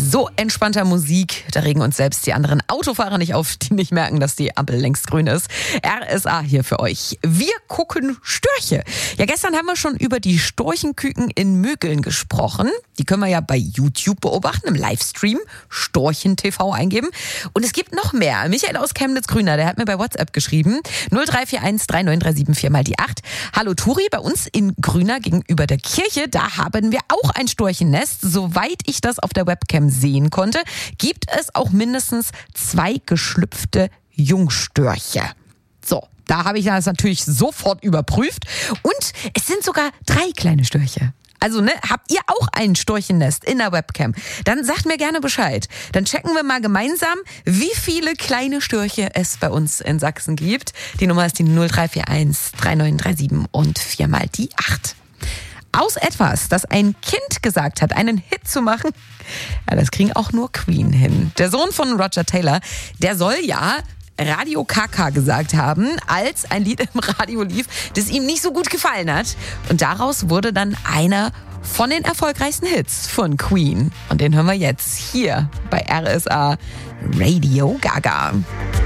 so entspannter Musik, da regen uns selbst die anderen Autofahrer nicht auf, die nicht merken, dass die Ampel längst grün ist. RSA hier für euch. Wir gucken Störche. Ja, gestern haben wir schon über die Storchenküken in Mögeln gesprochen. Die können wir ja bei YouTube beobachten, im Livestream. Storchen TV eingeben. Und es gibt noch mehr. Michael aus Chemnitz-Grüner, der hat mir bei WhatsApp geschrieben. 0341 3937 4 mal die 8. Hallo Turi, bei uns in Grüner gegenüber der Kirche, da haben wir auch ein Storchennest. Soweit ich das auf der Webcam sehen konnte, gibt es auch mindestens 2 geschlüpfte Jungstörche. So, da habe ich das natürlich sofort überprüft. Und es sind sogar 3 kleine Störche. Also, habt ihr auch ein Storchennest in der Webcam? Dann sagt mir gerne Bescheid. Dann checken wir mal gemeinsam, wie viele kleine Störche es bei uns in Sachsen gibt. Die Nummer ist die 0341 3937 und 4 mal die 8. Aus etwas, das ein Kind gesagt hat, einen Hit zu machen, ja, das kriegen auch nur Queen hin. Der Sohn von Roger Taylor, der soll ja Radio Kaka gesagt haben, als ein Lied im Radio lief, das ihm nicht so gut gefallen hat. Und daraus wurde dann einer von den erfolgreichsten Hits von Queen. Und den hören wir jetzt hier bei RSA Radio Gaga.